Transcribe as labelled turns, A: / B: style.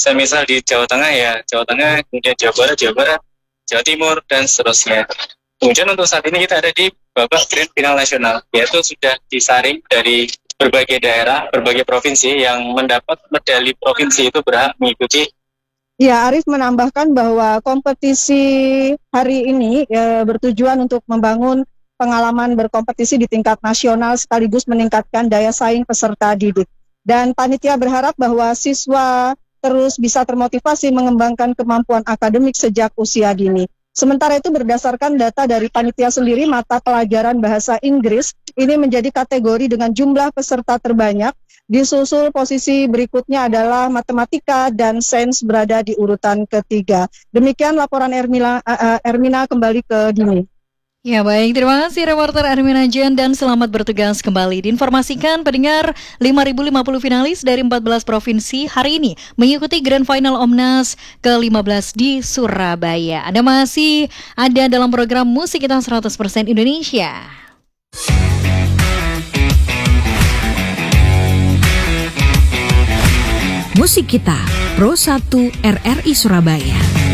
A: Semisal di Jawa Tengah ya Jawa Tengah, kemudian Jawa Barat, Jawa Timur, dan seterusnya. Kemudian untuk saat ini kita ada di babak grand final nasional, yaitu sudah disaring dari berbagai daerah, berbagai provinsi yang mendapat medali provinsi itu berhak mengikuti.
B: Ya, Arif menambahkan bahwa kompetisi hari ini bertujuan untuk membangun pengalaman berkompetisi di tingkat nasional sekaligus meningkatkan daya saing peserta didik. Dan panitia berharap bahwa siswa terus bisa termotivasi mengembangkan kemampuan akademik sejak usia dini. Sementara itu berdasarkan data dari panitia sendiri, mata pelajaran bahasa Inggris ini menjadi kategori dengan jumlah peserta terbanyak. Disusul posisi berikutnya adalah matematika dan sains berada di urutan ketiga. Demikian laporan Ermina kembali ke Dini.
C: Ya baik, terima kasih reporter Ermina Jen dan selamat bertugas kembali. Diinformasikan pendengar 5.050 finalis dari 14 provinsi hari ini mengikuti Grand Final Omnas ke-15 di Surabaya. Anda masih ada dalam program Musik Kita 100% Indonesia.
D: Musik Kita Pro 1 RRI Surabaya.